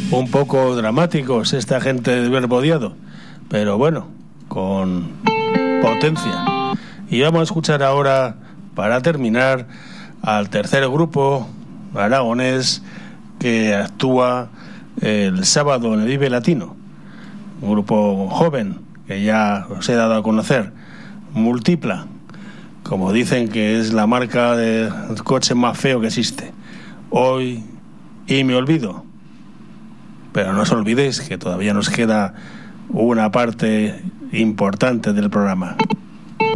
un poco dramáticos esta gente de Verbo Odiado, pero bueno, con potencia. Y vamos a escuchar ahora, para terminar, al tercer grupo aragonés que actúa el sábado en el Vive Latino, un grupo joven que ya os he dado a conocer, Multipla, como dicen que es la marca de coche más feo que existe. Hoy y me olvido. Pero no os olvidéis que todavía nos queda una parte importante del programa.